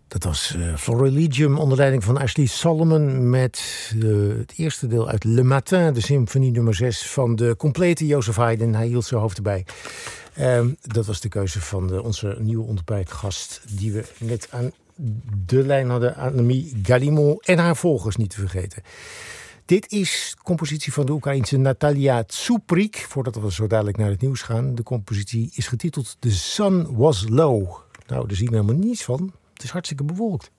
Dat was Florilegium onder leiding van Ashley Solomon met het eerste deel uit Le Matin, de symfonie nummer 6 van de complete Joseph Haydn. Hij hield zijn hoofd erbij. Dat was de keuze van onze nieuwe ontbijtgast die we net aan de lijn hadden, Annemie Gallimond en haar volgers niet te vergeten. Dit is compositie van de Oekraïense Natalia Tsuprik, voordat we zo dadelijk naar het nieuws gaan. De compositie is getiteld The Sun Was Low. Nou, daar zien we helemaal niets van. Het is hartstikke bewolkt.